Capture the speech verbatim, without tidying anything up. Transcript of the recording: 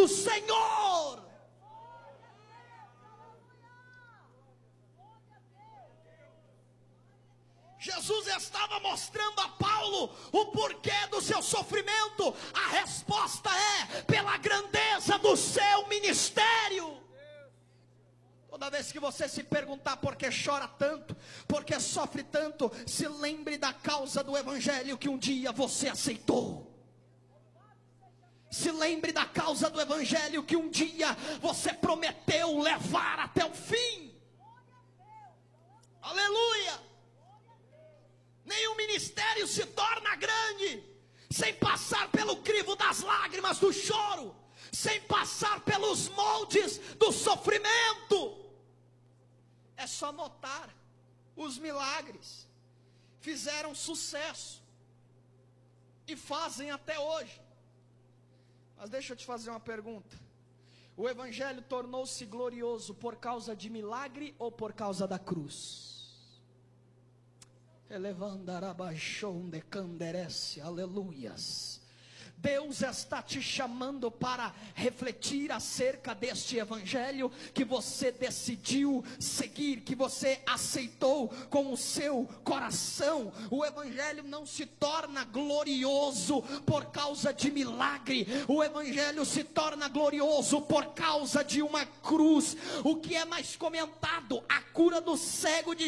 do Senhor. Jesus estava mostrando a Paulo o porquê do seu sofrimento. A resposta é pela grandeza do seu ministério. Toda vez que você se perguntar por que chora tanto, por que sofre tanto, se lembre da causa do evangelho que um dia você aceitou. Se lembre da causa do evangelho que um dia você prometeu levar até o fim. Aleluia! Nenhum ministério se torna grande sem passar pelo crivo das lágrimas, do choro, sem passar pelos moldes do sofrimento. É só notar, os milagres fizeram sucesso e fazem até hoje. Mas deixa eu te fazer uma pergunta: o evangelho tornou-se glorioso por causa de milagre ou por causa da cruz? Aleluias. Deus está te chamando para refletir acerca deste evangelho que você decidiu seguir, que você aceitou com o seu coração. O evangelho não se torna glorioso por causa de milagre, o evangelho se torna glorioso por causa de uma cruz. O que é mais comentado? A cura do cego de